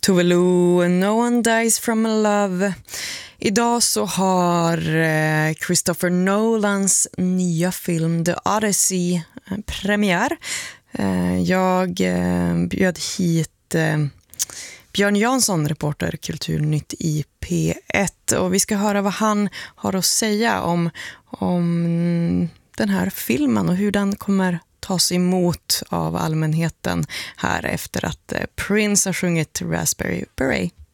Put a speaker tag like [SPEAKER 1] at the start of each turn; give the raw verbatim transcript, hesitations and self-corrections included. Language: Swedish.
[SPEAKER 1] Tove Lo, No One Dies From A Love. Idag så har Christopher Nolans nya film The Odyssey premiär. Jag bjöd hit Björn Jansson, reporter Kulturnytt i P ett, och vi ska höra vad han har att säga om, om den här filmen och hur den kommer tas emot av allmänheten här efter att Prince har sjungit Raspberry Beret.